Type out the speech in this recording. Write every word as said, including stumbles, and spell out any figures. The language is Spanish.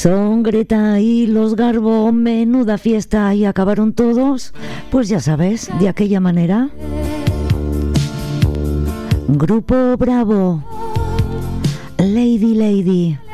Son Greta y los Garbo, menuda fiesta, y acabaron todos, pues ya sabes, de aquella manera. Grupo Bravo, Lady Lady.